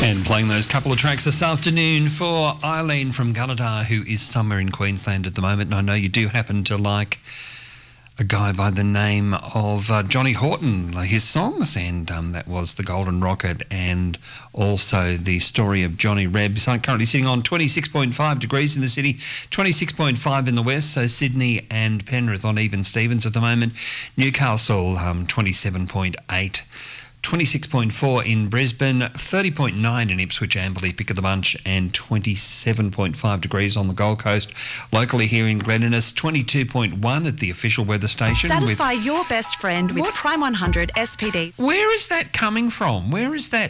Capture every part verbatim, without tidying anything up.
And playing those couple of tracks this afternoon for Eileen from Gunnedah, who is somewhere in Queensland at the moment. And I know you do happen to like a guy by the name of uh, Johnny Horton, his songs, and um, that was The Golden Rocket and also The Story of Johnny Reb. So I'm currently sitting on twenty-six point five degrees in the city, twenty-six point five in the west, so Sydney and Penrith on even Stevens at the moment. Newcastle, um, twenty-seven point eight. twenty-six point four in Brisbane, thirty point nine in Ipswich, Amberley, pick of the bunch, and twenty-seven point five degrees on the Gold Coast. Locally here in Glen Innes, twenty-two point one at the official weather station. Satisfy with your best friend with what? Prime one hundred S P D. Where is that coming from? Where is that?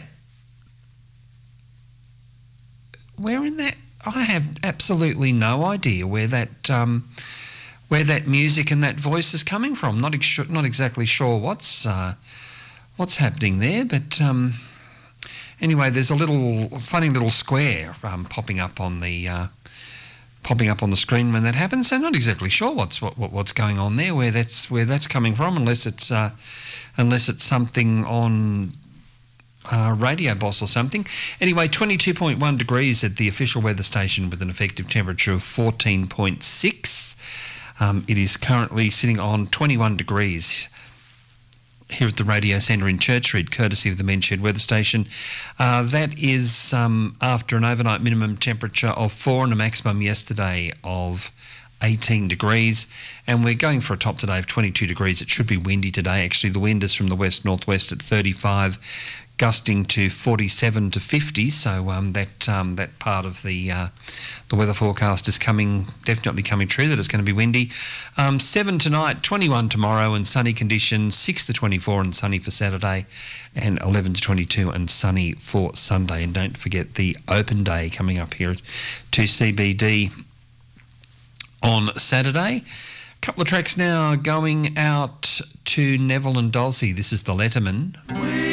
Where in that? I have absolutely no idea where that um, where that music and that voice is coming from. Not ex- not exactly sure what's. Uh, What's happening there, but um, anyway, there's a little funny little square um, popping up on the uh, popping up on the screen when that happens. So not exactly sure what's what, what what's going on there, where that's where that's coming from, unless it's uh, unless it's something on uh, Radio Boss or something. Anyway, twenty-two point one degrees at the official weather station with an effective temperature of fourteen point six. Um, it is currently sitting on twenty-one degrees. Here at the Radio Centre in Church Street, courtesy of the Men's Shed Weather Station. Uh, that is um, after an overnight minimum temperature of four and a maximum yesterday of eighteen degrees. And we're going for a top today of twenty-two degrees. It should be windy today. Actually, the wind is from the west-northwest at thirty-five, gusting to forty-seven to fifty. So um, that um, that part of the uh, the weather forecast is coming, definitely coming true, that it's going to be windy. Um, seven tonight, twenty-one tomorrow and sunny conditions, six to twenty-four and sunny for Saturday, and eleven to twenty-two and sunny for Sunday. And don't forget the open day coming up here to C B D on Saturday. A couple of tracks now going out to Neville and Dulcie. This is The Letterman.